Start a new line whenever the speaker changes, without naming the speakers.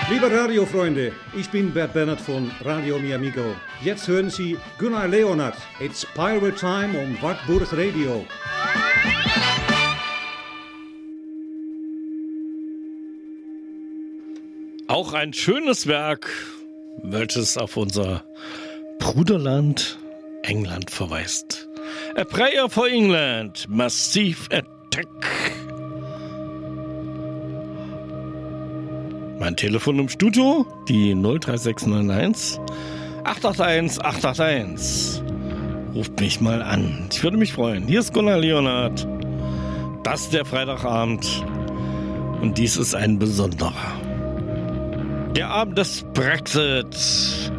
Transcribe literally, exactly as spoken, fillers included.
Liebe Radiofreunde, ich bin Bert Bernhard von Radio Mi Amigo. Jetzt hören Sie Gunnar Leonard. It's Pirate Time um Wartburg Radio.
Auch ein schönes Werk, welches auf unser Bruderland England verweist. A Prayer for England, Massive Attack. Mein Telefon im Studio, die null drei sechs neun eins acht acht eins acht acht eins. Ruft mich mal an, ich würde mich freuen. Hier ist Gunnar Leonard. Das ist der Freitagabend und dies ist ein besonderer. Der Abend des Brexit.